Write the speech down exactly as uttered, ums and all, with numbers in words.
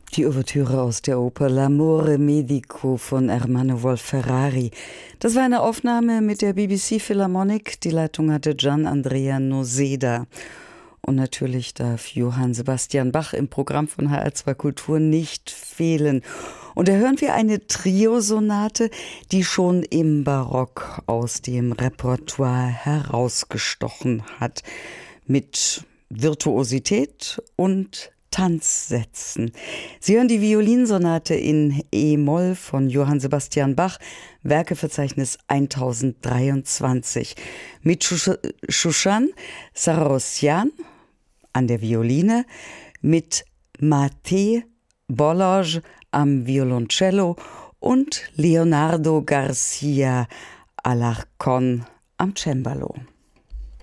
Die Ouvertüre aus der Oper L'amore medico von Ermanno Wolf-Ferrari. Das war eine Aufnahme mit der B B C Philharmonic. Die Leitung hatte Gian Andrea Noseda. Und natürlich darf Johann Sebastian Bach im Programm von H R zwei Kultur nicht fehlen. Und da hören wir eine Triosonate, die schon im Barock aus dem Repertoire herausgestochen hat. Mit Virtuosität und Tanzsätzen. Sie hören die Violinsonate in E-Moll von Johann Sebastian Bach, Werkeverzeichnis tausenddreiundzwanzig. Mit Shushan Sarosyan an der Violine, mit Mate Bolage am Violoncello und Leonardo Garcia Alarcón am Cembalo.